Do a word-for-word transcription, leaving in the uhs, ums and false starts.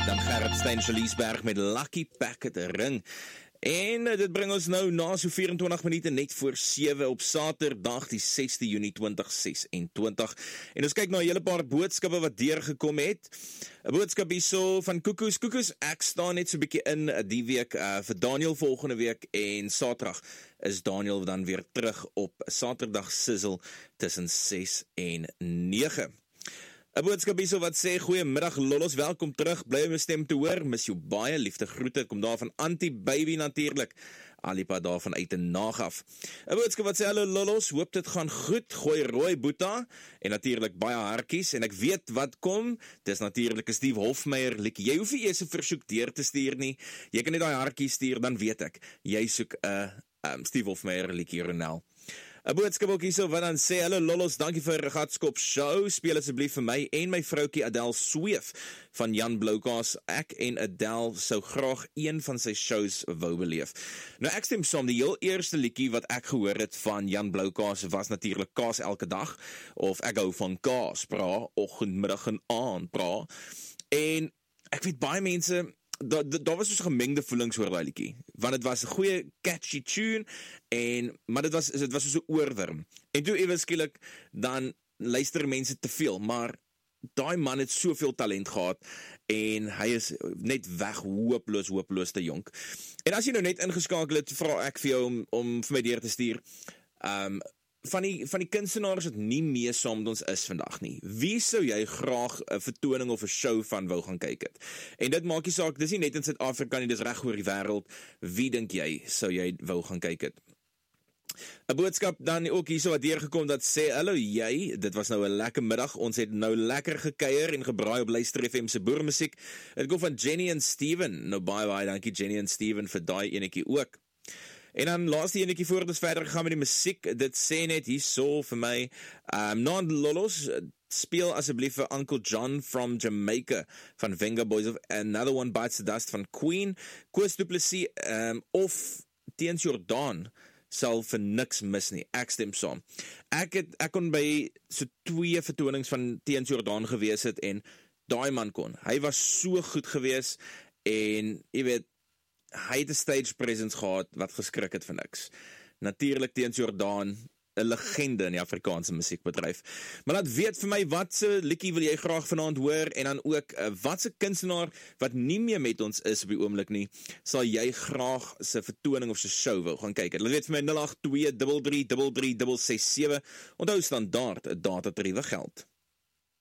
Dan Gerrit Stein Liesberg met Lucky Packet Ring. En dit bring ons nou na so vyf-en-twintig minute net voor sewe op Saterdag die sesde Junie twintig ses en twintig. En ons kyk na 'n hele paar boodskappe wat deurgekom het. 'n Boodskap hierso van Koekoes. Koekoes, ek staan net so 'n bietjie in die week uh, vir Daniel volgende week en Saterdag is Daniel dan weer terug op Saterdag Sizzle tussen ses en nege. 'n Boodskap hierso wat sê, goeiemiddag lollos, welkom terug, bly om my stem te hoor, mis jou baie, liefde groete, kom daar van Auntie Baby natuurlik, Alipa daarvan uit en naag af. 'n Boodskap wat sê, hallo lollos, hoop dit gaan goed, gooi rooi boeta, en natuurlik baie hartjies, en ek weet wat kom, dis natuurlik 'n Steve Hofmeyer liedjie, jy hoef nie eers 'n versoek deur te stuur nie, jy kan net daai hartjies stuur, dan weet ek, jy soek 'n uh, um, Steve Hofmeyer liedjie, Ronel. 'n Boodskap ook hierso wat dan sê, hallo lollos, dankie vir 'n gatskop show, speel asseblief vir my en my vroukie Adele Sweef van Jan Bloukaas. Ek en Adele sou graag een van sy shows wou beleef. Nou ek stem saam, die heel eerste liedjie wat ek gehoor het van Jan Bloukaas was natuurlik Kaas elke dag, of ek hou van kaas, bra, oggend, middag en aand, bra. En ek weet baie mense, daar da, da was soos gemengde voelings oor daai liedjie, want dit was 'n goeie catchy tune, en, maar dit was, dit was soos 'n oorworm, en toe ewe skielik, dan luister mense te veel, maar daai man het soveel talent gehad, en hy is net weg, hopeloos, hopeloos te jonk. En as jy nou net ingeskakel het, vra ek vir jou om, om vir my deur te stuur, um, Van die, van die kunstenaars wat nie mee saam met ons is vandag nie, wie sou jy graag 'n vertoning of 'n show van wou gaan kyk het? En dit maak nie saak, dis nie net in Suid-Afrika nie, dis reg oor die wêreld. Wie dink jy sou jy wou gaan kyk het? 'n Boodskap dan ook hierso wat deurgekom dat sê, hallo jy, dit was nou 'n lekker middag, ons het nou lekker gekuier en gebraai op Luister F M se boermusiek. Dit kom van Jenny en Steven. Nou baie baie dankie Jenny en Steven vir daai enetjie ook. En dan laaste enetjie voor ons verder gegaan met die musiek, dit sê net hierso vir my, um, non lollos, speel asseblief vir Uncle John from Jamaica, van Venga Boys of Another One Bites the Dust van Queen, Koos Du Plessis, um, of Teens Jordaan, sal vir niks mis nie, ek stem saam. Ek het, ek kon by so twee vertonings van Teens Jordaan gewees het, en daai man kon, hy was so goed gewees, en jy weet, hy het 'n stage presence gehad wat geskrik het vir niks. Natuurlik Teens Jordaan, 'n legende in die Afrikaanse musiekbedryf. Maar laat weet vir my, wat se liedjie wil jy graag vanaand hoor, en dan ook, wat se kunstenaar wat nie meer met ons is op die oomblik nie, sal jy graag se vertoning of se show wil gaan kyk. Laat weet vir my nul agt twee drie drie drie drie ses ses sewe, onthou standaard, 'n datatariewe geld.